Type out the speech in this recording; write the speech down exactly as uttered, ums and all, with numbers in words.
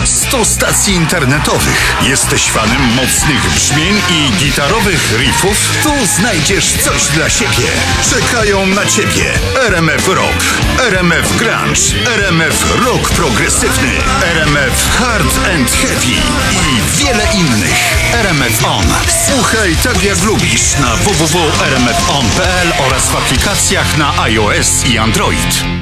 ponad sto stacji internetowych. Jesteś fanem mocnych brzmień i gitarowych riffów? Tu znajdziesz coś dla siebie. Czekają na ciebie R M F Rock, R M F Grunge, R M F Rock Progresywny, R M F Hard and Heavy i wiele innych. R M F On. Słuchaj tak jak lubisz na w w w kropka r m f on kropka p l oraz w aplikacjach na iOS i Android.